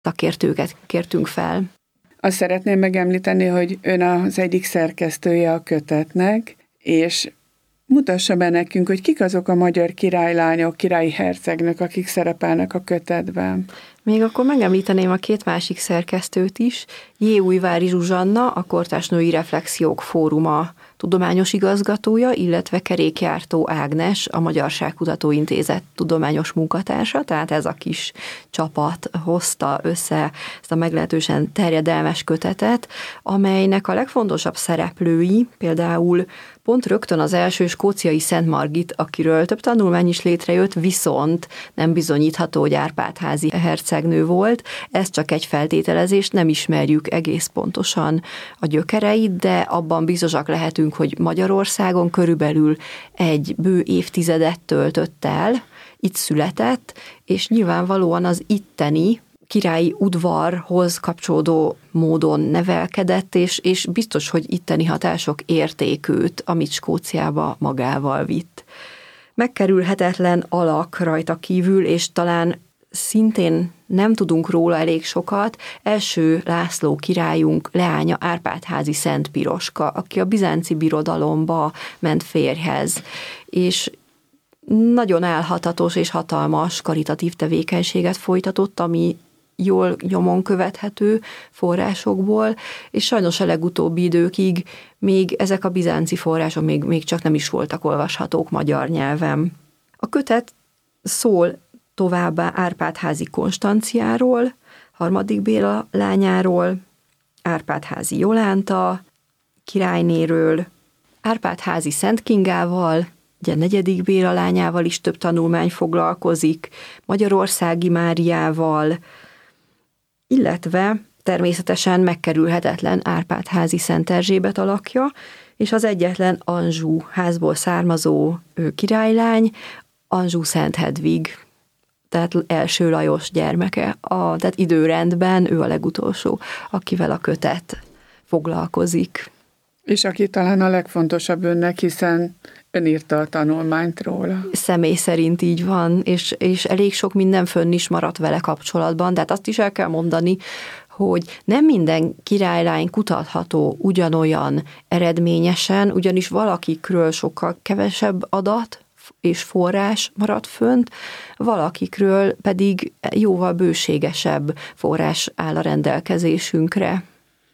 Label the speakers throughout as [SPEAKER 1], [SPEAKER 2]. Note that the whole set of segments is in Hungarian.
[SPEAKER 1] szakértőket kértünk fel.
[SPEAKER 2] Azt szeretném megemlíteni, hogy ön az egyik szerkesztője a kötetnek, és mutassa be nekünk, hogy kik azok a magyar királylányok, királyi hercegnők, akik szerepelnek a kötetben.
[SPEAKER 1] Még akkor megemlíteném a két másik szerkesztőt is. J. Újvári Zsuzsanna, a Kortárs Női Reflexiók Fóruma tudományos igazgatója, illetve Kerékgyártó Ágnes, a Magyarságkutató Intézet tudományos munkatársa, tehát ez a kis csapat hozta össze ezt a meglehetősen terjedelmes kötetet, amelynek a legfontosabb szereplői például pont rögtön az első skóciai Szent Margit, akiről több tanulmány is létrejött, viszont nem bizonyítható, hogy Árpád-házi hercegnő volt. Ez csak egy feltételezés, nem ismerjük egész pontosan a gyökereit, de abban biztosak lehetünk, hogy Magyarországon körülbelül egy bő évtizedet töltött el, itt született, és nyilvánvalóan az itteni királyi udvarhoz kapcsolódó módon nevelkedett, és biztos, hogy itteni hatások érték őt, amit Skóciába magával vitt. Megkerülhetetlen alak rajta kívül, és talán szintén nem tudunk róla elég sokat, első László királyunk leánya Árpád-házi Szent Piroska, aki a bizánci birodalomba ment férjhez, és nagyon álhatatos és hatalmas karitatív tevékenységet folytatott, ami jól nyomon követhető forrásokból, és sajnos a legutóbbi időkig még ezek a bizánci források még csak nem is voltak olvashatók magyar nyelven. A kötet szól továbbá Árpád-házi Konstanciáról, harmadik Béla lányáról, Árpád-házi Jolánta királynéről, Árpád-házi Szent Kingával, ugye negyedik Béla lányával is több tanulmány foglalkozik, Magyarországi Máriával, illetve természetesen megkerülhetetlen Árpád-házi Szent Erzsébet alakja, és az egyetlen Anjou házból származó királylány, Anjou Szent Hedvig, tehát első Lajos gyermeke, tehát időrendben ő a legutolsó, akivel a kötet foglalkozik.
[SPEAKER 2] És aki talán a legfontosabb önnek, hiszen ön írta a tanulmányt róla.
[SPEAKER 1] Személy szerint így van, és elég sok minden fönn is maradt vele kapcsolatban, tehát azt is el kell mondani, hogy nem minden királylány kutatható ugyanolyan eredményesen, ugyanis valakikről sokkal kevesebb adat és forrás maradt fönt, valakikről pedig jóval bőségesebb forrás áll a rendelkezésünkre.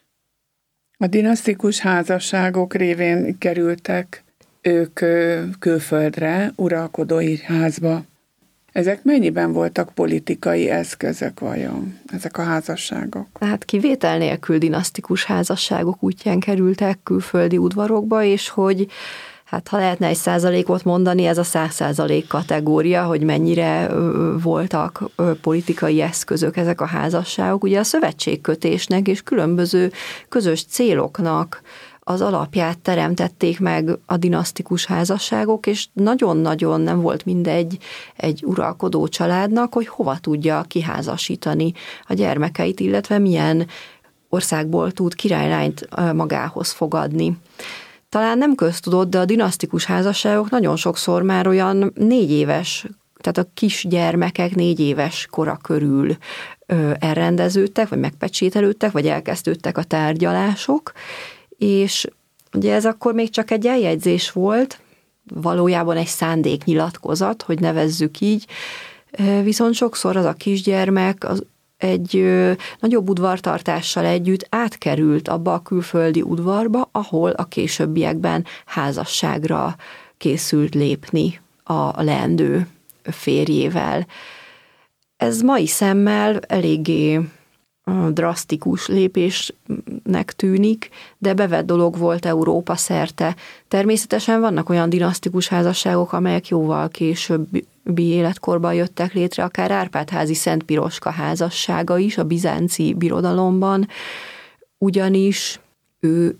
[SPEAKER 2] A dinasztikus házasságok révén kerültek ők külföldre, uralkodói házba. Ezek mennyiben voltak politikai eszközök vajon, ezek a házasságok?
[SPEAKER 1] Tehát kivétel nélkül dinasztikus házasságok útján kerültek külföldi udvarokba, és hogy hát ha lehetne 1%-ot mondani, ez a 100% kategória, hogy mennyire voltak politikai eszközök ezek a házasságok. Ugye a szövetségkötésnek és különböző közös céloknak az alapját teremtették meg a dinasztikus házasságok, és nagyon-nagyon nem volt mindegy egy uralkodó családnak, hogy hova tudja kiházasítani a gyermekeit, illetve milyen országból tud királylányt magához fogadni. Talán nem köztudott, de a dinasztikus házasságok nagyon sokszor már olyan 4 éves, tehát a kisgyermekek 4 éves kora körül elrendeződtek, vagy megpecsételődtek, vagy elkezdődtek a tárgyalások, és ugye ez akkor még csak egy eljegyzés volt, valójában egy szándéknyilatkozat, hogy nevezzük így, viszont sokszor az a kisgyermek egy nagyobb udvartartással együtt átkerült abba a külföldi udvarba, ahol a későbbiekben házasságra készült lépni a leendő férjével. Ez mai szemmel eléggé drasztikus lépésnek tűnik, de bevett dolog volt Európa szerte. Természetesen vannak olyan dinasztikus házasságok, amelyek jóval későbbi életkorban jöttek létre, akár Árpád-házi Szent Piroska házassága is a bizánci birodalomban, ugyanis ő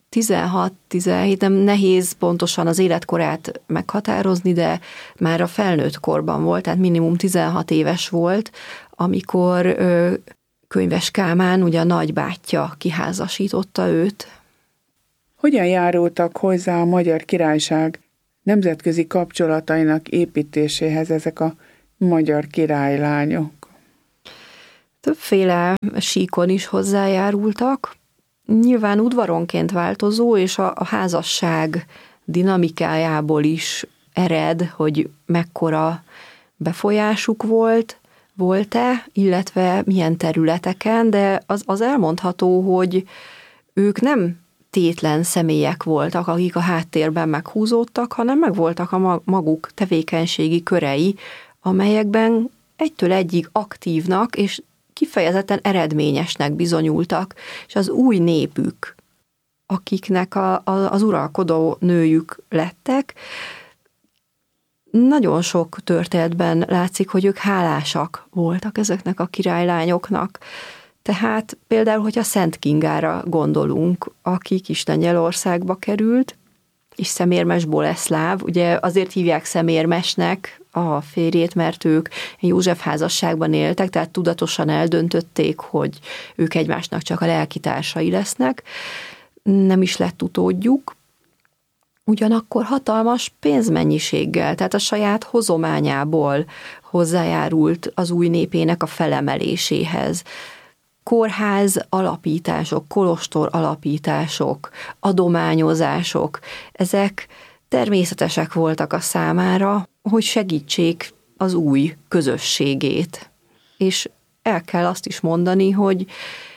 [SPEAKER 1] 16-17, nem nehéz pontosan az életkorát meghatározni, de már a felnőtt korban volt, tehát minimum 16 éves volt, amikor Könyves Kálmán, ugye a nagybátyja kiházasította őt.
[SPEAKER 2] Hogyan járultak hozzá a Magyar Királyság nemzetközi kapcsolatainak építéséhez ezek a magyar királylányok?
[SPEAKER 1] többféle síkon is hozzájárultak. Nyilván udvaronként változó, és a házasság dinamikájából is ered, hogy mekkora befolyásuk volt-e, illetve milyen területeken, de az elmondható, hogy ők nem tétlen személyek voltak, akik a háttérben meghúzódtak, hanem megvoltak a maguk tevékenységi körei, amelyekben egytől egyig aktívnak és kifejezetten eredményesnek bizonyultak, és az új népük, akiknek az uralkodó nőjük lettek, nagyon sok történetben látszik, hogy ők hálásak voltak ezeknek a királylányoknak. Tehát például, hogyha Szent Kingára gondolunk, aki Kis-Lengyelországba került, és Szemérmes Boleszláv, ugye azért hívják Szemérmesnek a férjét, mert ők József házasságban éltek, tehát tudatosan eldöntötték, hogy ők egymásnak csak a lelkitársai lesznek. Nem is lett utódjuk, ugyanakkor hatalmas pénzmennyiséggel, tehát a saját hozományából hozzájárult az új népének a felemeléséhez. Kórház alapítások, kolostor alapítások, adományozások, ezek természetesek voltak a számára, hogy segítsék az új közösségét. És el kell azt is mondani, hogy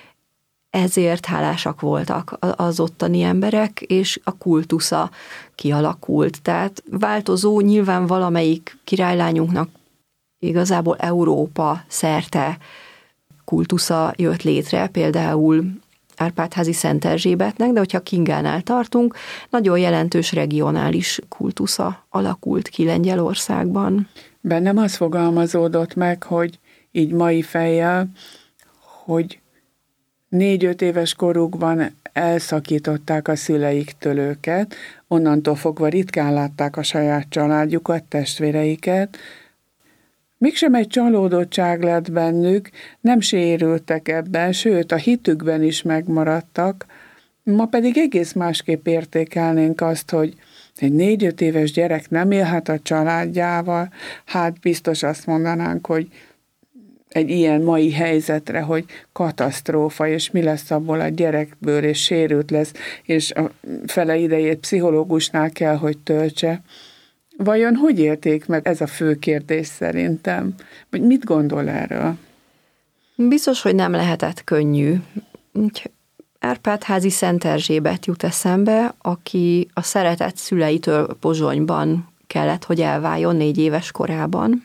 [SPEAKER 1] ezért hálásak voltak az ottani emberek, és a kultusza kialakult. Tehát változó, nyilván valamelyik királylányunknak igazából Európa szerte kultusza jött létre, például Árpád-házi Szent Erzsébetnek, de hogyha Kingánál tartunk, nagyon jelentős regionális kultusza alakult ki Lengyelországban.
[SPEAKER 2] Bennem az fogalmazódott meg, hogy így mai fejjel, hogy 4-5 éves korukban elszakították a szüleiktől őket, onnantól fogva ritkán látták a saját családjukat, testvéreiket. Mégsem egy csalódottság lett bennük, nem sérültek ebben, sőt a hitükben is megmaradtak. Ma pedig egész másképp értékelnénk azt, hogy egy 4-5 éves gyerek nem élhet a családjával, hát biztos azt mondanánk, hogy egy ilyen mai helyzetre, hogy katasztrófa, és mi lesz abból a gyerekből, és sérült lesz, és a fele idejét pszichológusnál kell, hogy töltse. Vajon hogy élték meg? Ez a fő kérdés szerintem. Vagy mit gondol erről?
[SPEAKER 1] Biztos, hogy nem lehetett könnyű. Árpád-házi Szent Erzsébet jut eszembe, aki a szeretett szüleitől Pozsonyban kellett, hogy elváljon 4 éves korában.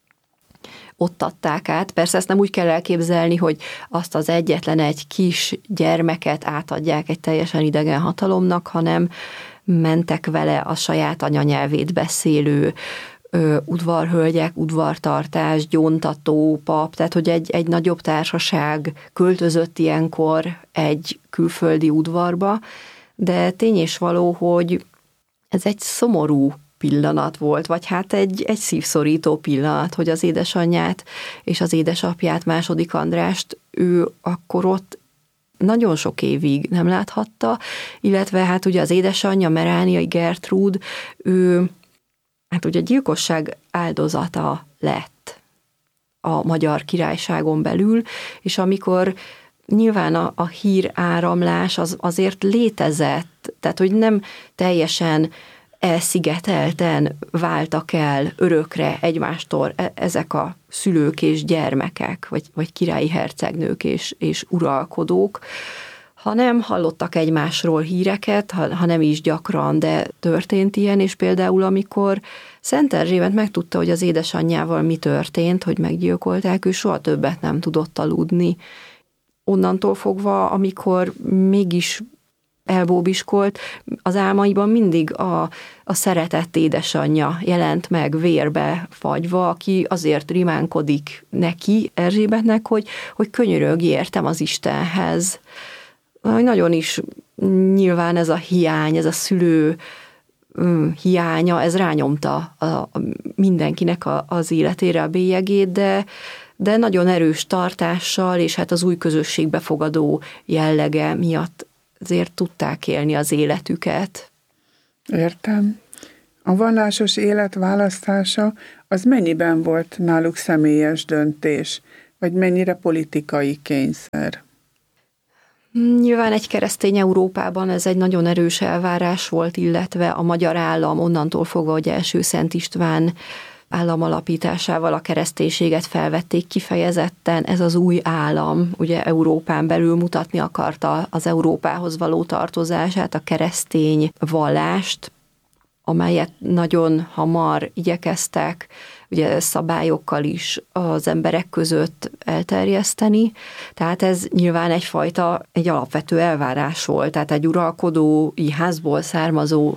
[SPEAKER 1] Ott adták át. Persze ezt nem úgy kell elképzelni, hogy azt az egyetlen egy kis gyermeket átadják egy teljesen idegen hatalomnak, hanem mentek vele a saját anyanyelvét beszélő udvarhölgyek, udvartartás, gyóntató, pap, tehát hogy egy nagyobb társaság költözött ilyenkor egy külföldi udvarba, de tény és való, hogy ez egy szomorú pillanat volt, vagy hát egy szívszorító pillanat, hogy az édesanyját és az édesapját, II. Andrást ő akkor ott nagyon sok évig nem láthatta, illetve hát ugye az édesanyja, Merániai Gertrúd, ő hát ugye gyilkosság áldozata lett a Magyar Királyságon belül, és amikor nyilván a híráramlás azért létezett, tehát hogy nem teljesen elszigetelten váltak el örökre egymástól ezek a szülők és gyermekek, vagy királyi hercegnők és uralkodók, hanem hallottak egymásról híreket, ha nem is gyakran, de történt ilyen, és például amikor Szent Erzsébet megtudta, hogy az édesanyjával mi történt, hogy meggyilkolták, ő soha többet nem tudott aludni. Onnantól fogva, amikor mégis elbóbiskolt, az álmaiban mindig a szeretett édesanyja jelent meg vérbe fagyva, aki azért rimánkodik neki, Erzsébetnek, hogy könyörög, értem az Istenhez. Nagyon is nyilván ez a hiány, ez a szülő hiánya, ez rányomta mindenkinek az életére a bélyegét, de nagyon erős tartással, és hát az új közösségbe fogadó jellege miatt azért tudták élni az életüket.
[SPEAKER 2] Értem. A vallásos élet választása az mennyiben volt náluk személyes döntés? Vagy mennyire politikai kényszer?
[SPEAKER 1] Nyilván egy keresztény Európában ez egy nagyon erős elvárás volt, illetve a magyar állam onnantól fogva, hogy első Szent István államalapításával a kereszténységet felvették kifejezetten, ez az új állam, ugye Európán belül mutatni akarta az Európához való tartozását, a keresztény vallást, amelyet nagyon hamar igyekeztek ugye szabályokkal is az emberek között elterjeszteni. Tehát ez nyilván egy alapvető elvárás volt. Tehát egy uralkodói házból származó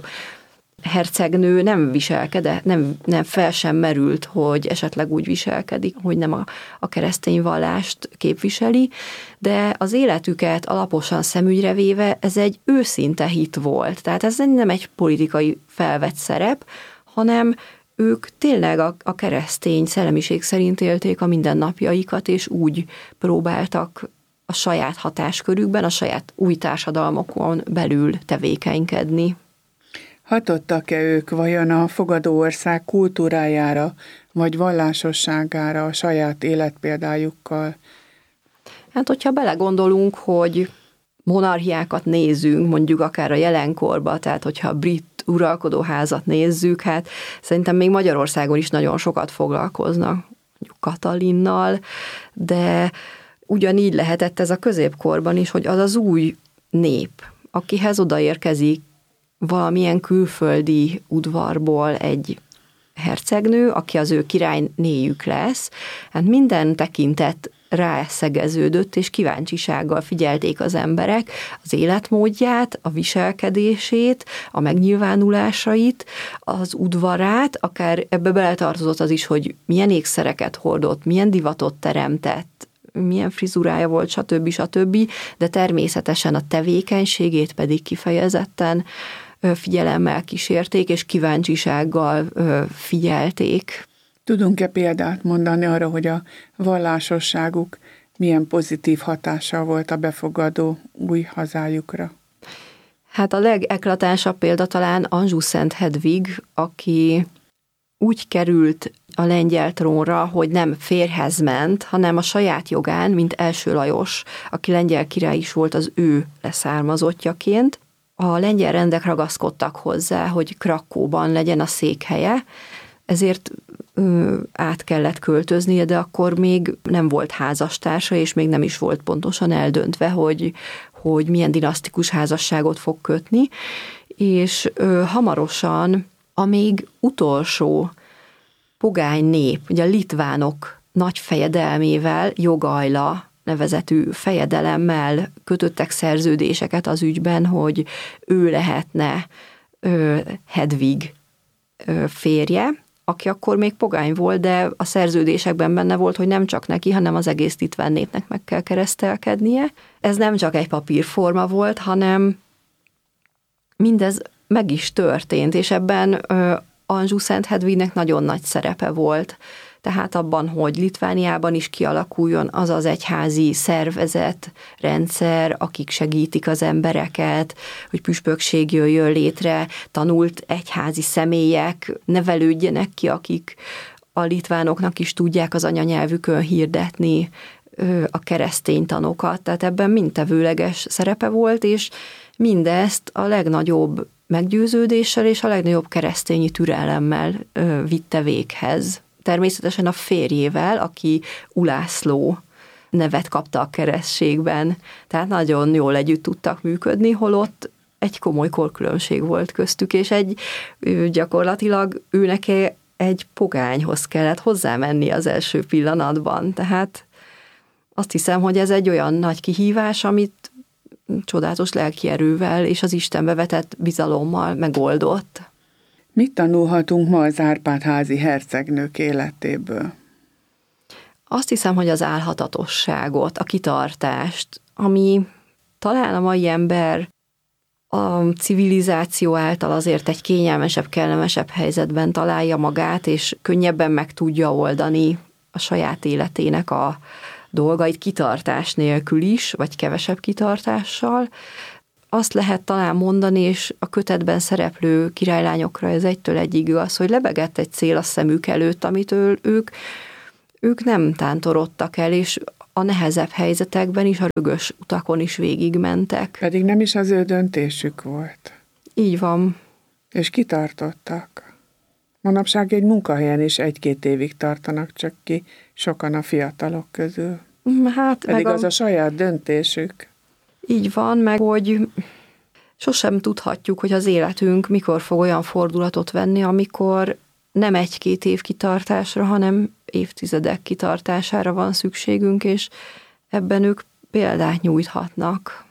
[SPEAKER 1] hercegnő nem viselkedett, nem fel sem merült, hogy esetleg úgy viselkedik, hogy nem a keresztény vallást képviseli, de az életüket alaposan szemügyre véve ez egy őszinte hit volt. Tehát ez nem egy politikai felvett szerep, hanem ők tényleg a keresztény szellemiség szerint élték a mindennapjaikat, és úgy próbáltak a saját hatáskörükben, a saját új társadalmokon belül tevékenykedni.
[SPEAKER 2] Hatottak-e ők vajon a fogadó ország kultúrájára, vagy vallásosságára a saját életpéldájukkal?
[SPEAKER 1] Hát, hogyha belegondolunk, hogy monarchiákat nézünk, mondjuk akár a jelenkorban, tehát hogyha a brit uralkodóházat nézzük, hát szerintem még Magyarországon is nagyon sokat foglalkoznak, mondjuk Katalinnal, de ugyanígy lehetett ez a középkorban is, hogy az az új nép, akihez odaérkezik valamilyen külföldi udvarból egy hercegnő, aki az ő királynéjük lesz, hát minden tekintet rászegeződött, és kíváncsisággal figyelték az emberek az életmódját, a viselkedését, a megnyilvánulásait, az udvarát, akár ebbe beletartozott az is, hogy milyen ékszereket hordott, milyen divatot teremtett, milyen frizurája volt, stb. De természetesen a tevékenységét pedig kifejezetten figyelemmel kísérték, és kíváncsisággal figyelték.
[SPEAKER 2] Tudunk-e példát mondani arra, hogy a vallásosságuk milyen pozitív hatással volt a befogadó új hazájukra?
[SPEAKER 1] Hát a legeklatánsabb példa talán Anjou-Szent Hedvig, aki úgy került a lengyel trónra, hogy nem férjhez ment, hanem a saját jogán, mint első Lajos, aki lengyel király is volt, az ő leszármazottjaként. A lengyel rendek ragaszkodtak hozzá, hogy Krakóban legyen a székhelye, ezért át kellett költöznie, de akkor még nem volt házastársa, és még nem is volt pontosan eldöntve, hogy milyen dinasztikus házasságot fog kötni, és hamarosan a még utolsó pogány nép, ugye a litvánok nagy fejedelmével, Jogaila nevezetű fejedelemmel kötöttek szerződéseket az ügyben, hogy ő lehetne Hedvig férje, aki akkor még pogány volt, de a szerződésekben benne volt, hogy nem csak neki, hanem az egész litván népnek meg kell keresztelkednie. Ez nem csak egy papírforma volt, hanem mindez meg is történt, és ebben Anjou-Szent Hedvignek nagyon nagy szerepe volt. Tehát abban, hogy Litvániában is kialakuljon az az egyházi szervezet, rendszer, akik segítik az embereket, hogy püspökség jöjjön létre, tanult egyházi személyek nevelődjenek ki, akik a litvánoknak is tudják az anyanyelvükön hirdetni a keresztény tanokat. Tehát ebben mindtevőleges szerepe volt, és mindezt a legnagyobb meggyőződéssel és a legnagyobb keresztényi türelemmel vitte véghez. Természetesen a férjével, aki Ulászló nevet kapta a keresztségben, tehát nagyon jól együtt tudtak működni, holott egy komoly korkülönbség volt köztük, és gyakorlatilag őnek egy pogányhoz kellett hozzámenni az első pillanatban. Tehát azt hiszem, hogy ez egy olyan nagy kihívás, amit csodálatos lelkierővel és az Istenbe vetett bizalommal megoldott.
[SPEAKER 2] Mit tanulhatunk ma az Árpád-házi hercegnők életéből?
[SPEAKER 1] Azt hiszem, hogy az álhatatosságot, a kitartást, ami talán a mai ember a civilizáció által azért egy kényelmesebb, kellemesebb helyzetben találja magát, és könnyebben meg tudja oldani a saját életének a dolgait kitartás nélkül is, vagy kevesebb kitartással. Azt lehet talán mondani, és a kötetben szereplő királylányokra ez egytől egyig igaz, hogy lebegett egy cél a szemük előtt, amitől ők ők nem tántorodtak el, és a nehezebb helyzetekben is, a rögös utakon is végigmentek.
[SPEAKER 2] Pedig nem is az ő döntésük volt.
[SPEAKER 1] Így van.
[SPEAKER 2] És kitartottak. Manapság egy munkahelyen is 1-2 évig tartanak csak ki, sokan a fiatalok közül.
[SPEAKER 1] Hát,
[SPEAKER 2] pedig az a saját döntésük.
[SPEAKER 1] Így van, meg hogy sosem tudhatjuk, hogy az életünk mikor fog olyan fordulatot venni, amikor nem 1-2 év kitartásra, hanem évtizedek kitartására van szükségünk, és ebben ők példát nyújthatnak.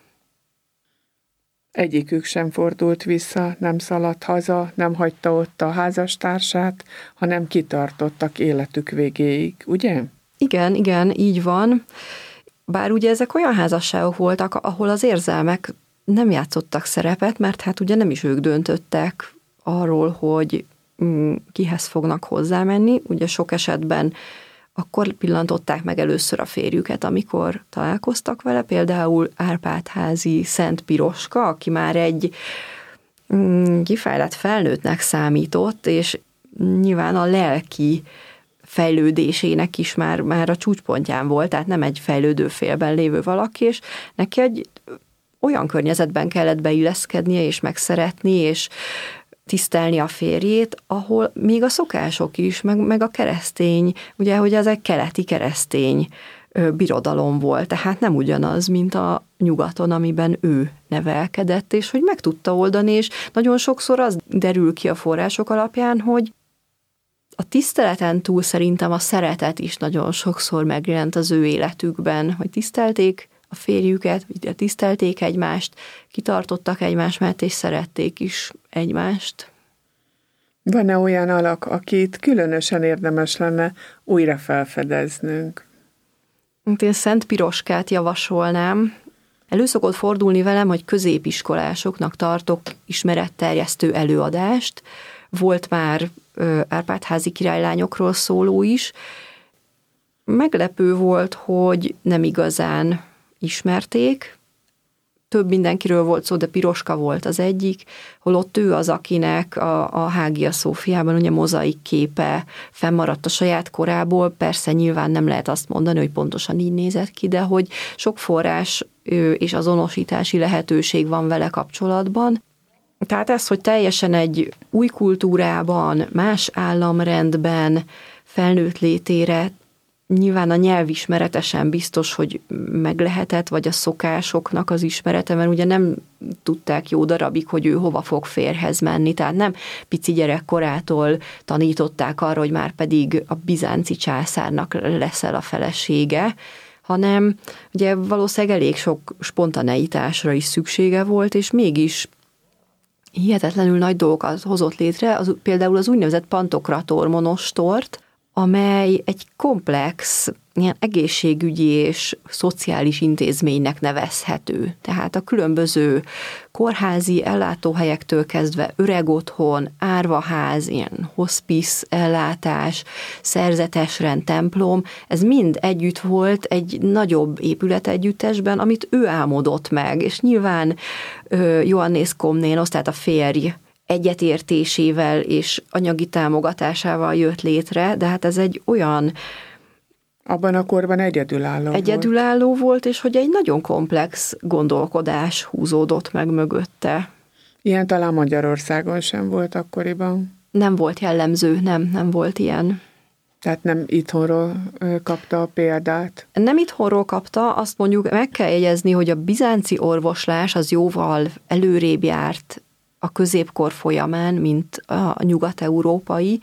[SPEAKER 2] Egyikük sem fordult vissza, nem szaladt haza, nem hagyta ott a házastársát, hanem kitartottak életük végéig, ugye?
[SPEAKER 1] Igen, így van. Bár ugye ezek olyan házasságok voltak, ahol az érzelmek nem játszottak szerepet, mert hát ugye nem is ők döntöttek arról, hogy kihez fognak hozzámenni. Ugye sok esetben akkor pillantották meg először a férjüket, amikor találkoztak vele, például Árpád-házi Szent Piroska, aki már egy kifejlett felnőttnek számított, és nyilván a lelki fejlődésének is már a csúcspontján volt, tehát nem egy fejlődő félben lévő valaki, és neki egy olyan környezetben kellett beilleszkednie, és megszeretni, és tisztelni a férjét, ahol még a szokások is, meg a keresztény, ugye, hogy ez egy keleti keresztény birodalom volt, tehát nem ugyanaz, mint a nyugaton, amiben ő nevelkedett, és hogy meg tudta oldani, és nagyon sokszor az derül ki a források alapján, hogy a tiszteleten túl szerintem a szeretet is nagyon sokszor megjelent az ő életükben, hogy tisztelték a férjüket, vagy tisztelték egymást, kitartottak egymás mellett, és szerették is egymást.
[SPEAKER 2] Van-e olyan alak, akit különösen érdemes lenne újra felfedeznünk?
[SPEAKER 1] Én Szent Piroskát javasolnám. Elő szokott fordulni velem, hogy középiskolásoknak tartok ismeretterjesztő előadást. Volt már Árpád-házi királylányokról szóló is. Meglepő volt, hogy nem igazán ismerték. Több mindenkiről volt szó, de Piroska volt az egyik, holott ő az, akinek a Hagia Szófiában ugye mozaik képe fennmaradt a saját korából. Persze nyilván nem lehet azt mondani, hogy pontosan így nézett ki, de hogy sok forrás és azonosítási lehetőség van vele kapcsolatban. Tehát ez, hogy teljesen egy új kultúrában, más államrendben felnőtt létére, nyilván a nyelvismerete sem biztos, hogy meg lehetett, vagy a szokásoknak az ismerete, mert ugye nem tudták jó darabig, hogy ő hova fog férjhez menni, tehát nem pici gyerekkorától tanították arra, hogy már pedig a bizánci császárnak leszel a felesége, hanem ugye valószínűleg elég sok spontaneitásra is szüksége volt, és mégis hihetetlenül nagy dolgokat hozott létre, például az úgynevezett Pantokrator monostort, amely egy komplex, ilyen egészségügyi és szociális intézménynek nevezhető. Tehát a különböző kórházi ellátóhelyektől kezdve öregotthon, árvaház, ilyen hospice ellátás, szerzetesrend, templom, ez mind együtt volt egy nagyobb épületegyüttesben, amit ő álmodott meg, és nyilván Ioannis Komnénosz, tehát a férj egyetértésével és anyagi támogatásával jött létre, de hát ez egy olyan...
[SPEAKER 2] Abban a korban egyedülálló
[SPEAKER 1] volt, és hogy egy nagyon komplex gondolkodás húzódott meg mögötte.
[SPEAKER 2] Ilyen talán Magyarországon sem volt akkoriban.
[SPEAKER 1] Nem volt jellemző, nem volt ilyen.
[SPEAKER 2] Tehát nem itthonról kapta a példát?
[SPEAKER 1] Nem itthonról kapta, azt mondjuk meg kell jegyezni, hogy a bizánci orvoslás az jóval előrébb járt a középkor folyamán, mint a nyugat-európai,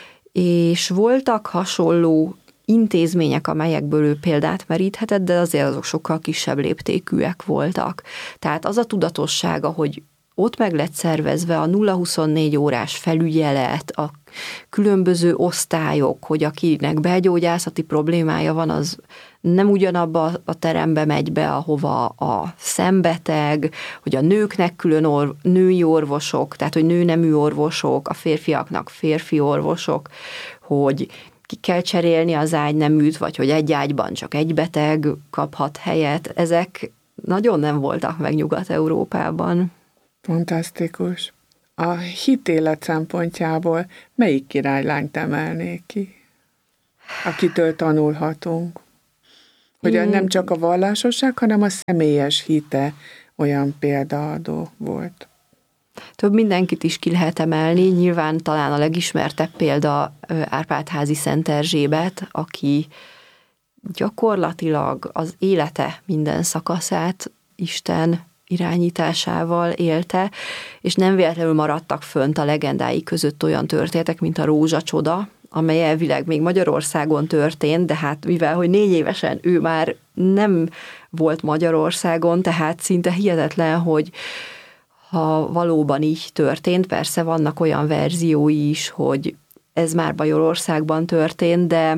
[SPEAKER 1] és voltak hasonló intézmények, amelyekből ő példát meríthetett, de azért azok sokkal kisebb léptékűek voltak. Tehát az a tudatossága, hogy ott meg lett szervezve a 0-24 órás felügyelet, a különböző osztályok, hogy akinek belgyógyászati problémája van, az nem ugyanabba a terembe megy be, ahova a szembeteg, hogy a nőknek külön női orvosok, tehát hogy nőnemű orvosok, a férfiaknak férfi orvosok, hogy ki kell cserélni az ágyneműt, vagy hogy egy ágyban csak egy beteg kaphat helyet. Ezek nagyon nem voltak meg Nyugat-Európában.
[SPEAKER 2] Fantasztikus. A hitélet szempontjából melyik királylányt emelnék ki? akitől tanulhatunk. Hogy nem csak a vallásosság, hanem a személyes hite olyan példaadó volt.
[SPEAKER 1] Több mindenkit is ki lehet emelni, nyilván talán a legismertebb példa Árpád-házi Szent Erzsébet, aki gyakorlatilag az élete minden szakaszát Isten irányításával élte, és nem véletlenül maradtak fönt a legendái között olyan történetek, mint a rózsacsoda, amely elvileg még Magyarországon történt, de hát mivel, hogy 4 évesen ő már nem volt Magyarországon, tehát szinte hihetetlen, hogy ha valóban így történt, persze vannak olyan verziói is, hogy ez már Bajorországban történt, de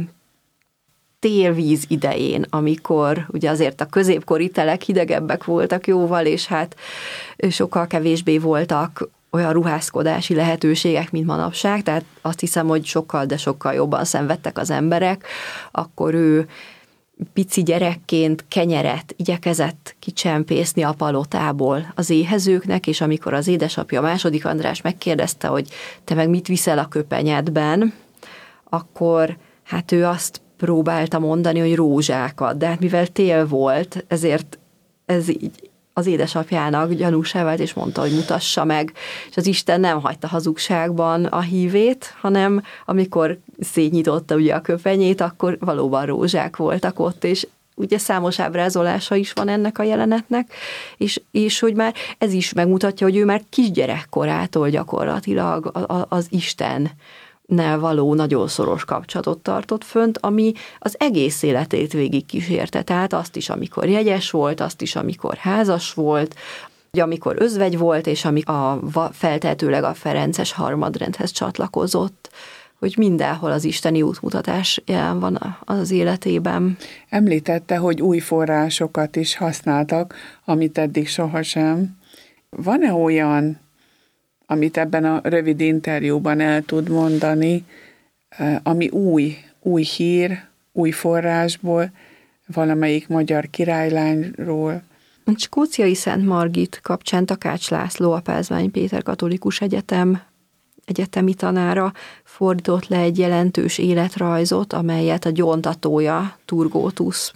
[SPEAKER 1] télvíz idején, amikor ugye azért a középkori telek hidegebbek voltak jóval, és hát sokkal kevésbé voltak olyan ruházkodási lehetőségek, mint manapság, tehát azt hiszem, hogy sokkal, de sokkal jobban szenvedtek az emberek, akkor ő pici gyerekként kenyeret igyekezett kicsempészni a palotából az éhezőknek, és amikor az édesapja, második András megkérdezte, hogy te meg mit viszel a köpenyedben, akkor hát ő azt próbálta mondani, hogy rózsákat, de hát mivel tél volt, ezért ez így az édesapjának gyanúsá vált, és mondta, hogy mutassa meg, és az Isten nem hagyta hazugságban a hívét, hanem amikor szétnyitotta ugye a köpenyét, akkor valóban rózsák voltak ott, és ugye számos ábrázolása is van ennek a jelenetnek, és hogy már ez is megmutatja, hogy ő már kisgyerekkorától gyakorlatilag az Istennel való nagyon szoros kapcsolatot tartott fönt, ami az egész életét végig kísérte. Tehát azt is, amikor jegyes volt, azt is, amikor házas volt, amikor özvegy volt, és feltehetőleg a ferences harmadrendhez csatlakozott, hogy mindenhol az isteni útmutatás jelen van az életében.
[SPEAKER 2] Említette, hogy új forrásokat is használtak, amit eddig sohasem. Van-e olyan, amit ebben a rövid interjúban el tud mondani, ami új hír, új forrásból, valamelyik magyar királylányról?
[SPEAKER 1] A skóciai Szent Margit kapcsán Takács László, a Pázmány Péter Katolikus Egyetem egyetemi tanára fordított le egy jelentős életrajzot, amelyet a gyóntatója, Turgótus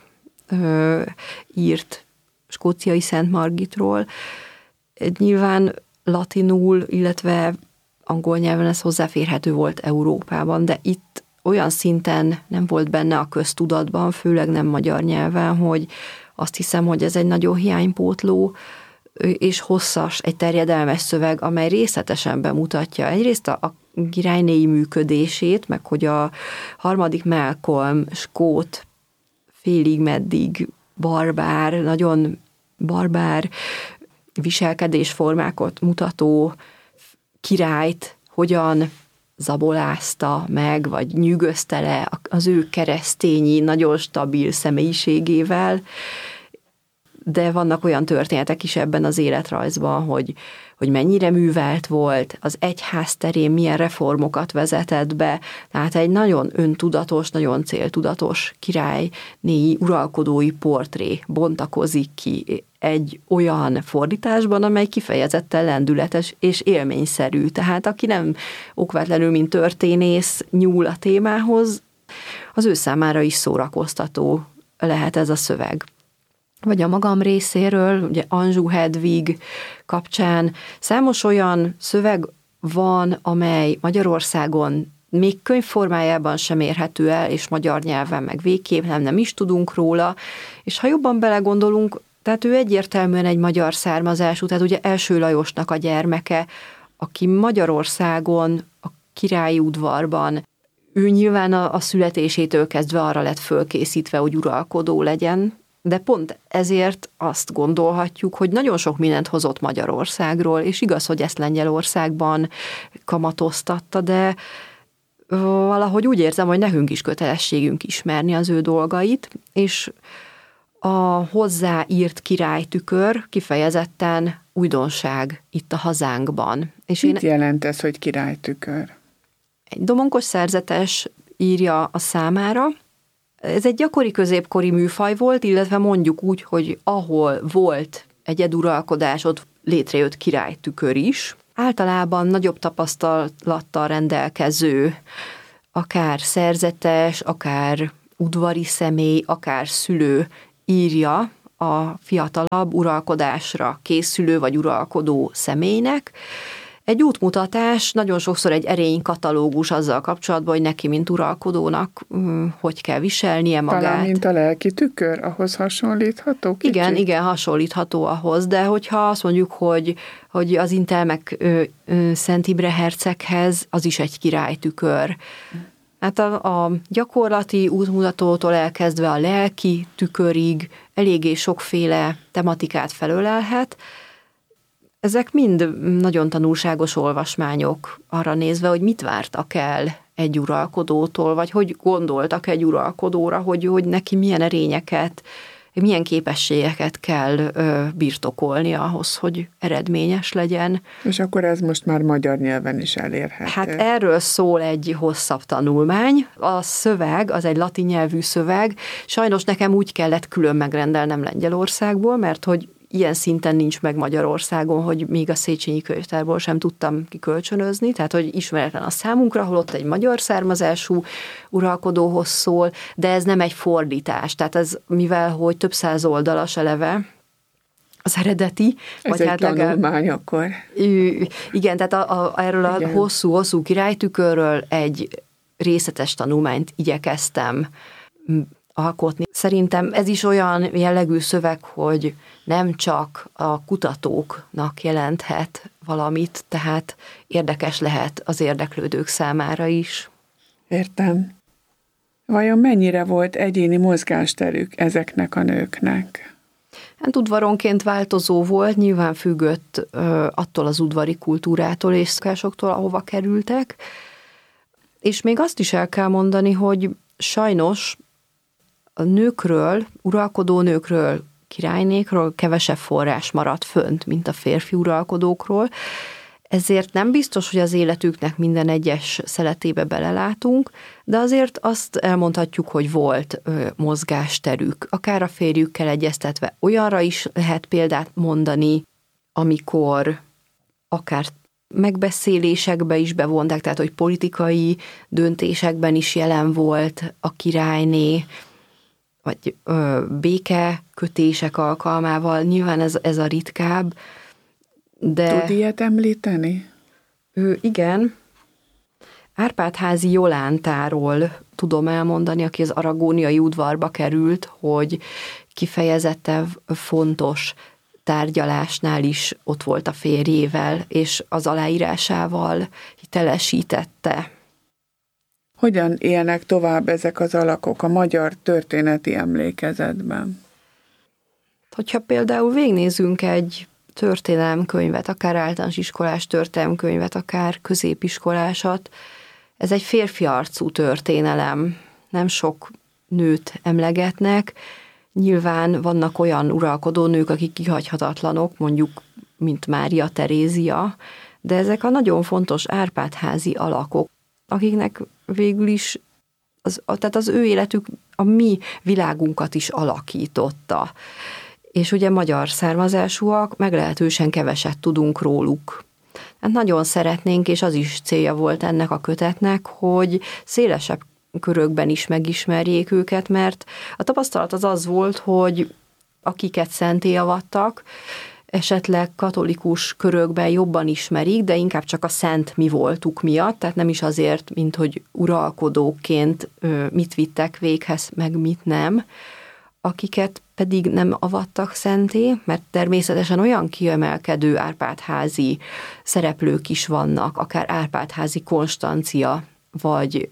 [SPEAKER 1] írt skóciai Szent Margitról. Nyilván latinul, illetve angol nyelven ez hozzáférhető volt Európában, de itt olyan szinten nem volt benne a köztudatban, főleg nem magyar nyelven, hogy azt hiszem, hogy ez egy nagyon hiánypótló és hosszas, egy terjedelmes szöveg, amely részletesen bemutatja egyrészt a királynéi működését, meg hogy a harmadik Malcolm skót félig meddig nagyon barbár viselkedésformákat mutató királyt hogyan zabolázta meg, vagy nyűgözte le az ő keresztényi, nagyon stabil személyiségével, de vannak olyan történetek is ebben az életrajzban, hogy mennyire művelt volt, az egyház terén milyen reformokat vezetett be, tehát egy nagyon öntudatos, nagyon céltudatos királynéi uralkodói portré bontakozik ki egy olyan fordításban, amely kifejezetten lendületes és élményszerű. Tehát aki nem okvetlenül, mint történész nyúl a témához, az ő számára is szórakoztató lehet ez a szöveg. Vagy a magam részéről, ugye Anjou Hedvig kapcsán számos olyan szöveg van, amely Magyarországon még könyvformájában sem érhető el, és magyar nyelven meg végképp nem is tudunk róla, és ha jobban belegondolunk, tehát ő egyértelműen egy magyar származású, tehát ugye Első Lajosnak a gyermeke, aki Magyarországon, a királyi udvarban, ő nyilván a születésétől kezdve arra lett fölkészítve, hogy uralkodó legyen, de pont ezért azt gondolhatjuk, hogy nagyon sok mindent hozott Magyarországról, és igaz, hogy ezt Lengyelországban kamatoztatta, de valahogy úgy érzem, hogy nekünk is kötelességünk ismerni az ő dolgait, és a hozzáírt királytükör kifejezetten újdonság itt a hazánkban. És
[SPEAKER 2] mit jelent ez, hogy királytükör?
[SPEAKER 1] Egy domonkos szerzetes írja a számára. Ez egy gyakori középkori műfaj volt, illetve mondjuk úgy, hogy ahol volt egyeduralkodás, ott létrejött királytükör is. Általában nagyobb tapasztalattal rendelkező akár szerzetes, akár udvari személy, akár szülő írja a fiatalabb uralkodásra készülő vagy uralkodó személynek. Egy útmutatás, nagyon sokszor egy erénykatalógus azzal kapcsolatban, hogy neki, mint uralkodónak, hogy kell viselnie magát.
[SPEAKER 2] Talán, mint a lelki tükör, ahhoz hasonlítható kicsit?
[SPEAKER 1] Igen, hasonlítható ahhoz, de hogyha azt mondjuk, hogy az Intelmek Szent Imre herceghez, az is egy királytükör. Hát a gyakorlati útmutatótól elkezdve a lelki tükörig eléggé sokféle tematikát felölelhet. Ezek mind nagyon tanulságos olvasmányok arra nézve, hogy mit vártak el egy uralkodótól, vagy hogy gondoltak egy uralkodóra, hogy neki milyen erényeket, milyen képességeket kell birtokolni ahhoz, hogy eredményes legyen.
[SPEAKER 2] És akkor ez most már magyar nyelven is elérhető.
[SPEAKER 1] Hát erről szól egy hosszabb tanulmány. A szöveg, az egy latin nyelvű szöveg. Sajnos nekem úgy kellett külön megrendelnem Lengyelországból, mert hogy ilyen szinten nincs meg Magyarországon, hogy még a Széchenyi könyvtárból sem tudtam kikölcsönözni, tehát hogy ismeretlen a számunkra, holott egy magyar származású uralkodóhoz szól, de ez nem egy fordítás, tehát ez, mivel hogy több száz oldalas eleve, az eredeti.
[SPEAKER 2] Ez vagy egy hát tanulmány akkor.
[SPEAKER 1] Igen, tehát erről a hosszú királytükörről egy részletes tanulmányt igyekeztem alkotni. Szerintem ez is olyan jellegű szöveg, hogy nem csak a kutatóknak jelenthet valamit, tehát érdekes lehet az érdeklődők számára is.
[SPEAKER 2] Értem. Vajon mennyire volt egyéni mozgásterük ezeknek a nőknek?
[SPEAKER 1] Hát udvaronként változó volt, nyilván függött attól az udvari kultúrától és szokásoktól, ahova kerültek. És még azt is el kell mondani, hogy sajnos a nőkről, uralkodó nőkről, királynékról kevesebb forrás maradt fönt, mint a férfi uralkodókról, ezért nem biztos, hogy az életüknek minden egyes szeletébe belelátunk, de azért azt elmondhatjuk, hogy volt mozgásterük, akár a férjükkel egyeztetve. Olyanra is lehet példát mondani, amikor akár megbeszélésekbe is bevonták, tehát hogy politikai döntésekben is jelen volt a királyné, vagy békekötések alkalmával, nyilván ez a ritkább, de...
[SPEAKER 2] Tud ilyet említeni?
[SPEAKER 1] Igen. Árpád-házi Jolántáról tudom elmondani, aki az aragóniai udvarba került, hogy kifejezetten fontos tárgyalásnál is ott volt a férjével, és az aláírásával hitelesítette.
[SPEAKER 2] Hogyan élnek tovább ezek az alakok a magyar történeti emlékezetben?
[SPEAKER 1] Hogyha például végignézünk egy történelemkönyvet, akár általános iskolás történelemkönyvet, akár középiskolásat, ez egy férfi arcú történelem. Nem sok nőt emlegetnek. Nyilván vannak olyan uralkodónők, akik kihagyhatatlanok, mondjuk, mint Mária Terézia, de ezek a nagyon fontos Árpád-házi alakok, akiknek végül is tehát az ő életük a mi világunkat is alakította. És ugye magyar származásúak, meglehetősen keveset tudunk róluk. Hát nagyon szeretnénk, és az is célja volt ennek a kötetnek, hogy szélesebb körökben is megismerjék őket, mert a tapasztalat az volt, hogy akiket szentté avattak, esetleg katolikus körökben jobban ismerik, de inkább csak a szent mi voltuk miatt, tehát nem is azért, mint hogy uralkodóként mit vittek véghez, meg mit nem, akiket pedig nem avattak szentté, mert természetesen olyan kiemelkedő Árpád-házi szereplők is vannak, akár Árpád-házi Konstancia, vagy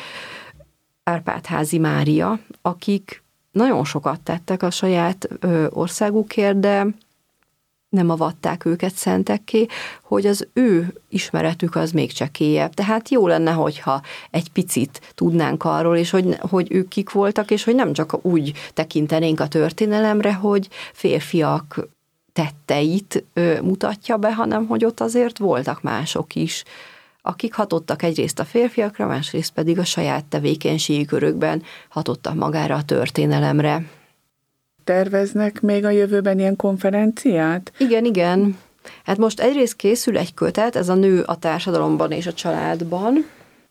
[SPEAKER 1] Árpád-házi Mária, akik nagyon sokat tettek a saját országukért, de nem avatták őket szentekké, hogy az ő ismeretük az még csekélyebb. Tehát jó lenne, hogyha egy picit tudnánk arról, és hogy ők kik voltak, és hogy nem csak úgy tekintenénk a történelemre, hogy férfiak tetteit mutatja be, hanem hogy ott azért voltak mások is, akik hatottak egyrészt a férfiakra, másrészt pedig a saját tevékenységi körökben hatottak magára a történelemre.
[SPEAKER 2] Terveznek még a jövőben ilyen konferenciát?
[SPEAKER 1] Igen. Hát most egyrészt készül egy kötet, ez a Nő a társadalomban és a családban.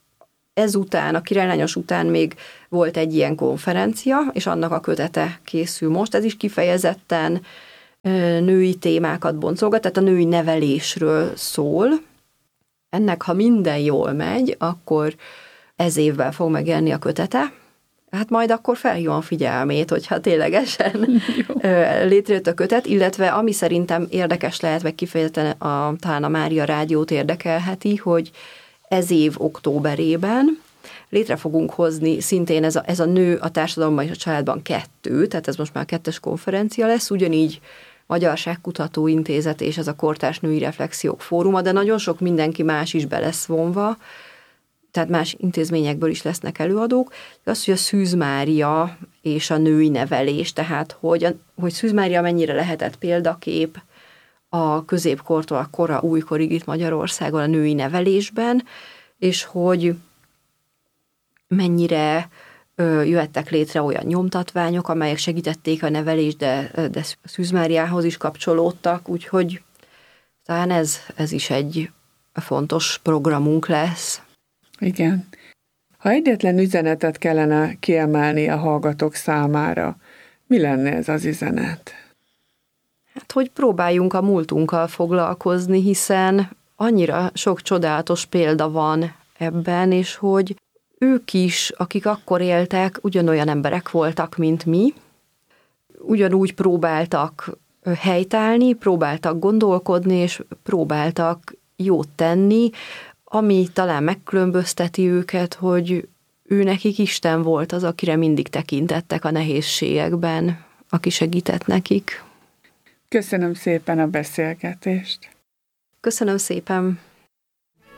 [SPEAKER 1] ezután, a Királylányos után még volt egy ilyen konferencia, és annak a kötete készül most. Ez is kifejezetten női témákat boncolgat, tehát a női nevelésről szól. Ennek, ha minden jól megy, akkor ez évvel fog megjelenni a kötete. Hát majd akkor felhívom a figyelmét, hogyha ténylegesen létrejött a kötet, illetve ami szerintem érdekes lehet, meg kifejezetten talán a Mária Rádiót érdekelheti, hogy ez év októberében létre fogunk hozni szintén ez a Nő a társadalomban és a családban 2, tehát ez most már 2. konferencia lesz, ugyanígy Magyarságkutató Intézet és ez a Kortárs Női Reflexiók Fóruma, de nagyon sok mindenki más is be lesz vonva, tehát más intézményekből is lesznek előadók. Az, hogy a Szűz Mária és a női nevelés, tehát hogy Szűz Mária mennyire lehetett példakép a középkortól a kora újkorig itt Magyarországon a női nevelésben, és hogy mennyire jöttek létre olyan nyomtatványok, amelyek segítették a nevelést, de Szűz Máriához is kapcsolódtak, úgyhogy talán ez is egy fontos programunk lesz.
[SPEAKER 2] Igen. Ha egyetlen üzenetet kellene kiemelni a hallgatók számára, mi lenne ez az üzenet?
[SPEAKER 1] Hát, hogy próbáljunk a múltunkkal foglalkozni, hiszen annyira sok csodálatos példa van ebben, és hogy ők is, akik akkor éltek, ugyanolyan emberek voltak, mint mi, ugyanúgy próbáltak helytállni, próbáltak gondolkodni, és próbáltak jót tenni, ami talán megkülönbözteti őket, hogy ő nekik Isten volt az, akire mindig tekintettek a nehézségekben, aki segített nekik.
[SPEAKER 2] Köszönöm szépen a beszélgetést.
[SPEAKER 1] Köszönöm szépen.